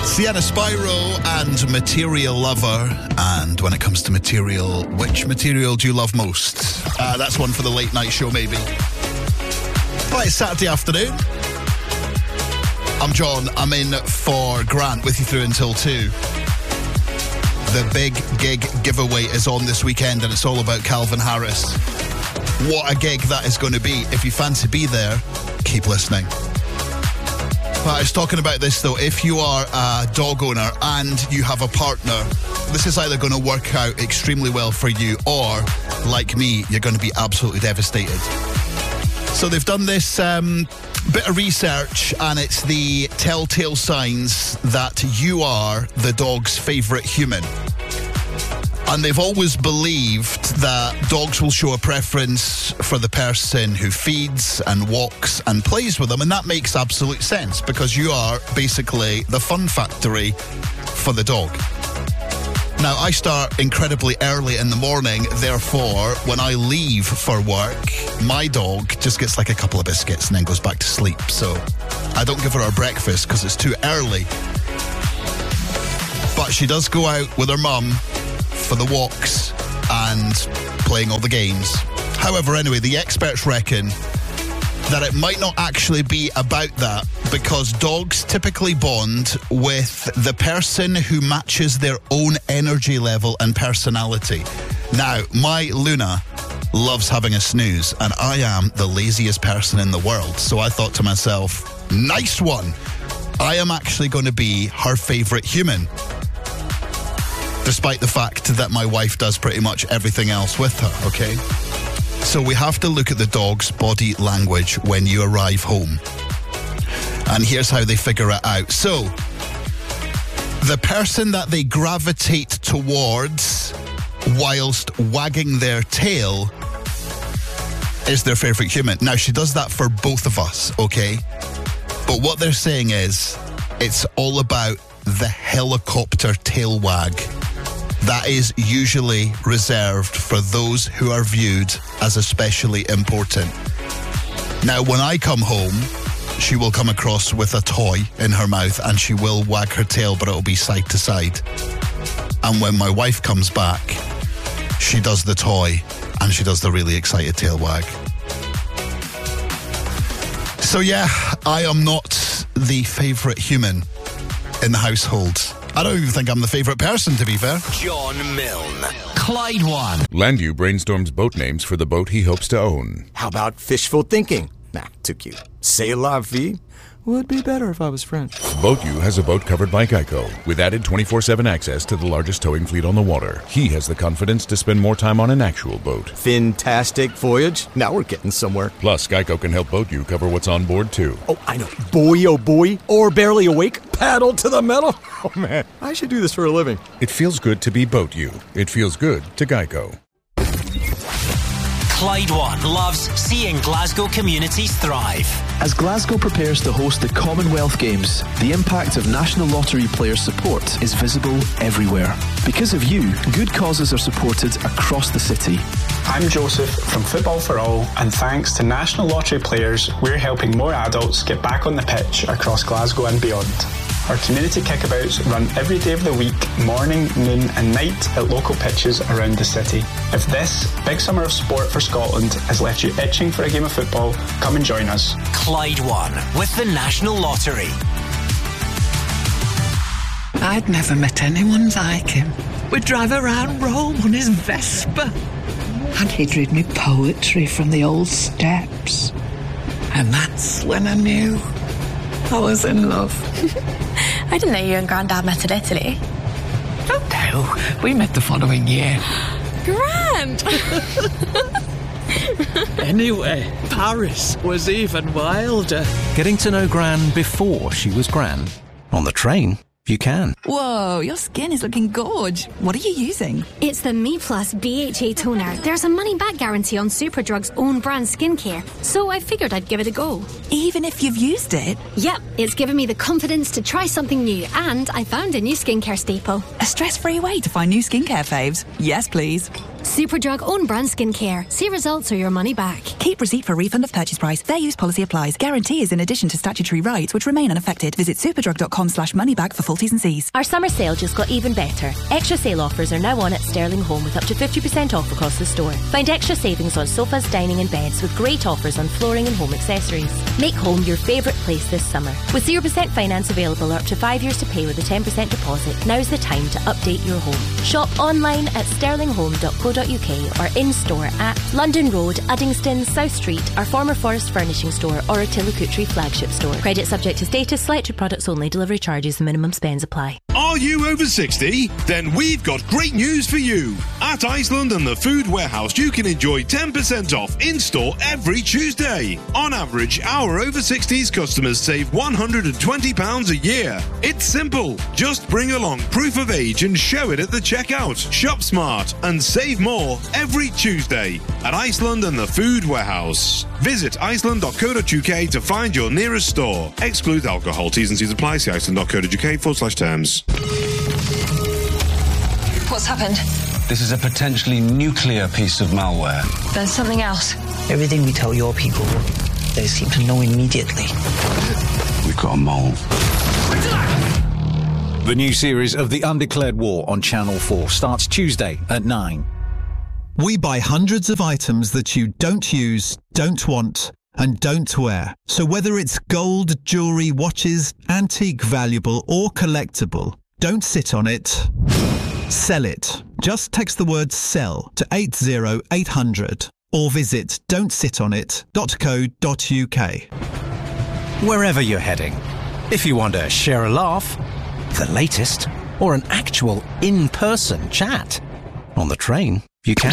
Sienna Spyro and Material Lover. And when it comes to material, which material do you love most? That's one for the late night show, maybe. But it's Saturday afternoon. I'm John. I'm in for Grant with you through until 2. The Big Gig giveaway is on this weekend and it's all about Calvin Harris. What a gig that is going to be. If you fancy be there, keep listening. I was talking about this though. If you are a dog owner and you have a partner, this is either going to work out extremely well for you or, like me, you're going to be absolutely devastated. So they've done this bit of research and it's the telltale signs that you are the dog's favourite human. And they've always believed that dogs will show a preference for the person who feeds and walks and plays with them. And that makes absolute sense because you are basically the fun factory for the dog. Now, I start incredibly early in the morning. Therefore, when I leave for work, my dog just gets like a couple of biscuits and then goes back to sleep. So I don't give her breakfast because it's too early. But she does go out with her mum for the walks and playing all the games. However, anyway, the experts reckon that it might not actually be about that because dogs typically bond with the person who matches their own energy level and personality. Now, my Luna loves having a snooze and I am the laziest person in the world. So I thought to myself, nice one. I am actually going to be her favourite human. Despite the fact that my wife does pretty much everything else with her, okay? So we have to look at the dog's body language when you arrive home. And here's how they figure it out. So, the person that they gravitate towards whilst wagging their tail is their favourite human. Now, she does that for both of us, okay? But what they're saying is, it's all about the helicopter tail wag. That is usually reserved for those who are viewed as especially important. Now, when I come home, she will come across with a toy in her mouth and she will wag her tail, but it'll be side to side. And when my wife comes back, she does the toy and she does the really excited tail wag. So yeah, I am not the favourite human in the household. I don't even think I'm the favourite person, to be fair. John Milne. Clyde One. Landu brainstorms boat names for the boat he hopes to own. How about fishful thinking? Nah, too cute. C'est la vie. Would be better if I was French. BoatU has a boat covered by Geico, with added 24/7 access to the largest towing fleet on the water. He has the confidence to spend more time on an actual boat. Fantastic voyage. Now we're getting somewhere. Plus, Geico can help BoatU cover what's on board, too. Oh, I know. Boy, oh boy. Or barely awake. Paddle to the metal. Oh, man. I should do this for a living. It feels good to be BoatU. It feels good to Geico. Clyde One loves seeing Glasgow communities thrive. As Glasgow prepares to host the Commonwealth Games, the impact of National Lottery player support is visible everywhere. Because of you, good causes are supported across the city. I'm Joseph from Football for All, and thanks to National Lottery players, we're helping more adults get back on the pitch across Glasgow and beyond. Our community kickabouts run every day of the week, morning, noon and night at local pitches around the city. If this big summer of sport for Scotland has left you itching for a game of football, come and join us. Clyde One with the National Lottery. I'd never met anyone like him. We'd drive around Rome on his Vespa. And he'd read me poetry from the old steps. And that's when I knew I was in love. I didn't know you and Grandad met in Italy. Oh no, we met the following year. Grand! Anyway, Paris was even wilder. Getting to know Gran before she was Gran. On the train, you can. Whoa, your skin is looking gorge. What are you using? It's the Me Plus BHA toner. There's a money-back guarantee on Superdrug's own brand skincare, so I figured I'd give it a go. Even if you've used it? Yep, it's given me the confidence to try something new, and I found a new skincare staple. A stress-free way to find new skincare faves. Yes, please. Superdrug own brand skincare. See results or your money back. Keep receipt for refund of purchase price. Fair use policy applies. Guarantee is in addition to statutory rights which remain unaffected. Visit superdrug.com/moneyback for full T's and C's. Our summer sale just got even better. Extra sale offers are now on at Sterling Home with up to 50% off across the store. Find extra savings on sofas, dining and beds with great offers on flooring and home accessories. Make home your favourite place this summer. With 0% finance available or up to 5 years to pay with a 10% deposit, now's the time to update your home. Shop online at sterlinghome.co.uk or in-store at London Road, Uddingston, South Street, our former Forest Furnishing store or our Tillicootree flagship store. Credit subject to status, selected products only, delivery charges and minimum spends apply. Are you over 60? Then we've got great news for you. At Iceland and the Food Warehouse, you can enjoy 10% off in-store every Tuesday. On average, our over 60s customers save £120 a year. It's simple. Just bring along proof of age and show it at the checkout. Shop smart and save more every Tuesday at Iceland and the Food Warehouse. Visit iceland.co.uk to find your nearest store. Exclude alcohol. T's and C's apply. See iceland.co.uk/terms. What's happened? This is a potentially nuclear piece of malware. There's something else. Everything we tell your people, they seem to know immediately. We've got a mole. The new series of The Undeclared War on Channel 4 starts Tuesday at 9. We buy hundreds of items that you don't use, don't want, and don't wear. So whether it's gold, jewellery, watches, antique, valuable or collectible, don't sit on it. Sell it. Just text the word SELL to 80800 or visit don'tsitonit.co.uk. Wherever you're heading, if you want to share a laugh, the latest, or an actual in-person chat, on the train, you can.